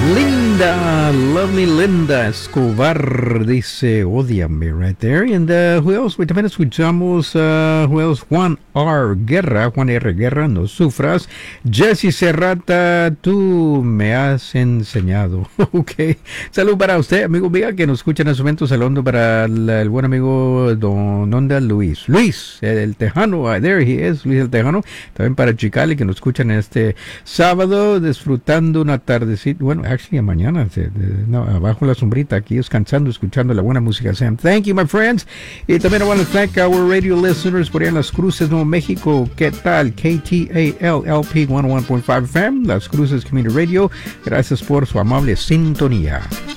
Linda, lovely Linda Escobar dice, ódiame, right there. And who else? También escuchamos, who else? Juan R. Guerra, no sufras. Jesse Serrata, tú me has enseñado. Ok. Salud para usted, amigo mío, que nos escucha en este momento. Saludo para el buen amigo Don Onda Luis. Luis, el Tejano, there he is, Luis el Tejano. También para Chicali, que nos escuchan en este sábado, disfrutando una tardecita. Bueno, actually, mañana, abajo la sombrita, aquí descansando, escuchando la buena música. Sam, thank you, my friends. Y también I want to thank our radio listeners por allá en Las Cruces, Nuevo México. ¿Qué tal? KTAL-LP 101.5 FM, Las Cruces Community Radio. Gracias por su amable sintonía.